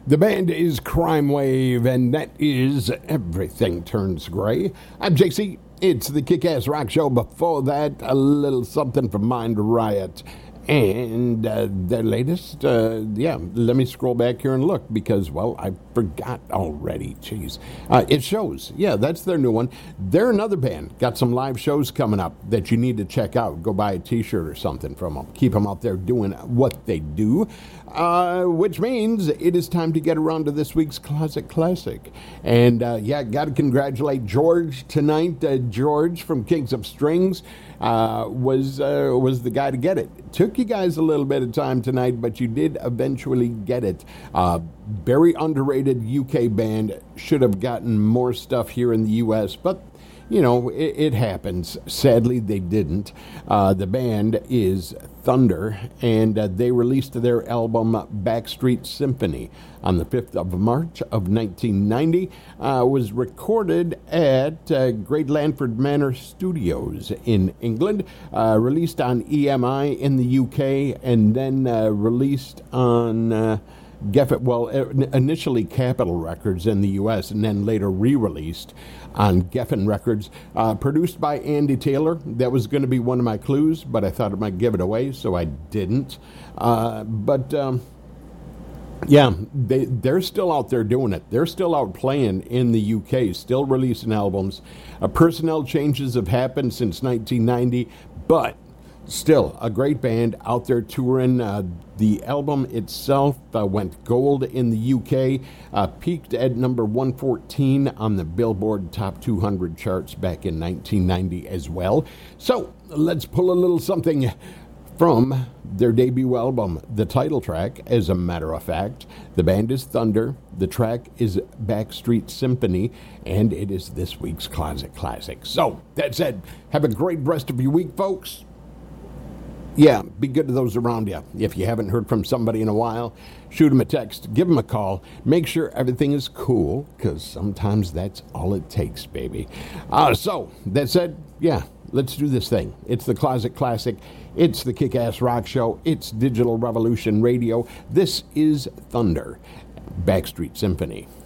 The band is Crime Wave, and that is Everything Turns Gray. I'm JC. It's the Kick-Ass Rock Show. Before that, a little something from Mind Riot. And their latest, let me scroll back here and look because, well, I forgot already. Jeez. It Shows. Yeah, that's their new one. They're another band. Got some live shows coming up that you need to check out. Go buy a t-shirt or something from them. Keep them out there doing what they do. Which means it is time to get around to this week's Closet Classic. And, got to congratulate George tonight. George from Kings of Strings was the guy to get it. Took you guys a little bit of time tonight, but you did eventually get it. Very underrated UK band. Should have gotten more stuff here in the US, but you know, it happens. Sadly, they didn't. The band is Thunder, and they released their album Backstreet Symphony on the 5th of March of 1990. Was recorded at Great Lanford Manor Studios in England, released on EMI in the UK, and then released on initially Capitol Records in the U.S. and then later re-released on Geffen Records. Produced by Andy Taylor. That was going to be one of my clues, but I thought it might give it away, so I didn't. They're still out there doing it. They're still out playing in the UK, still releasing albums. Personnel changes have happened since 1990, but still a great band out there touring. The album itself went gold in the UK, peaked at number 114 on the Billboard Top 200 charts back in 1990 as well. So let's pull a little something from their debut album, the title track. As a matter of fact, the band is Thunder, the track is Backstreet Symphony, and it is this week's Closet Classic. So, that said, have a great rest of your week, folks. Yeah, be good to those around you. If you haven't heard from somebody in a while, shoot them a text, give them a call, make sure everything is cool, because sometimes that's all it takes, baby. So, that said, let's do this thing. It's the Closet Classic. It's the Kick-Ass Rock Show. It's Digital Revolution Radio. This is Thunder, Backstreet Symphony.